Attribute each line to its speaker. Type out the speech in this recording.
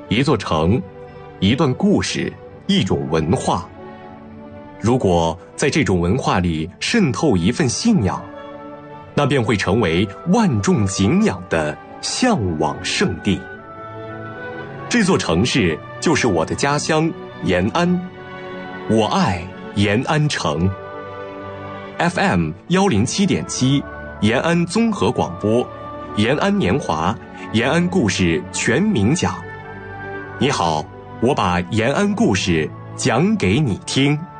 Speaker 1: 一座城，一段故事，一种文化。如果在这种文化里渗透一份信仰，那便会成为万众敬仰的向往圣地。这座城市就是我的家乡延安，我爱延安城。FM 107.7，延安综合广播，延安年华，延安故事全名讲。你好，我把延安故事讲给你听。